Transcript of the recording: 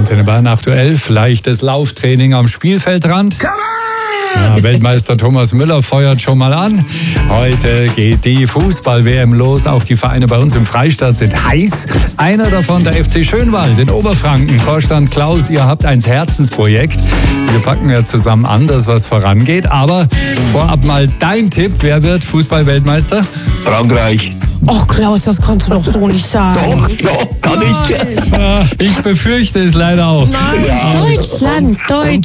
Antenne Bayern aktuell. Vielleicht das Lauftraining am Spielfeldrand. Ja, Weltmeister Thomas Müller feuert schon mal an. Heute geht die Fußball-WM los. Auch die Vereine bei uns im Freistaat sind heiß. Einer davon der FC Schönwald in Oberfranken. Vorstand Klaus, ihr habt ein Herzensprojekt. Wir packen ja zusammen an, dass was vorangeht. Aber vorab mal dein Tipp. Wer wird Fußball-Weltmeister? Frankreich. Och Klaus, das kannst du doch so nicht sagen. Doch, kann ich. Ich befürchte es leider auch. Nein, Deutschland.